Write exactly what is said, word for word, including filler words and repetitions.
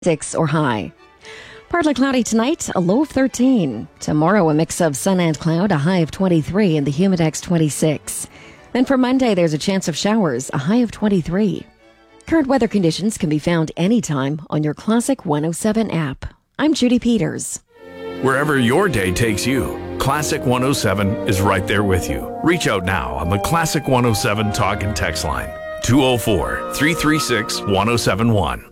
six or high. Partly cloudy tonight, a low of thirteen. Tomorrow, a mix of sun and cloud, a high of twenty-three, and the Humidex twenty-six. Then for Monday, there's a chance of showers, a high of twenty-three. Current weather conditions can be found anytime on your Classic one oh seven app. I'm Judy Peters. Wherever your day takes you, Classic one oh seven is right there with you. Reach out now on the Classic one oh seven talk and text line, two oh four, three three six, one oh seven one.